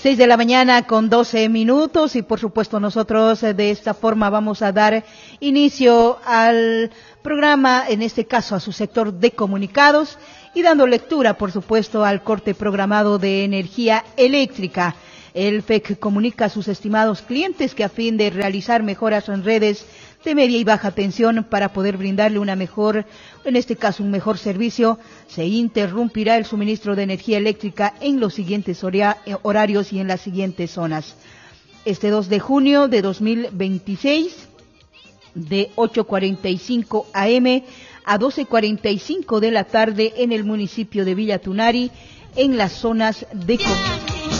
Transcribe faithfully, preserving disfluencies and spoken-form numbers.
Seis de la mañana con doce minutos y por supuesto nosotros de esta forma vamos a dar inicio al programa, en este caso a su sector de comunicados y dando lectura por supuesto al corte programado de energía eléctrica. El F E C comunica a sus estimados clientes que a fin de realizar mejoras en redes de media y baja tensión para poder brindarle una mejor, en este caso un mejor servicio, se interrumpirá el suministro de energía eléctrica en los siguientes horarios y en las siguientes zonas. Este dos de junio de dos mil veintiséis, de ocho cuarenta y cinco a eme a doce cuarenta y cinco de la tarde en el municipio de Villa Tunari, en las zonas de comunicación.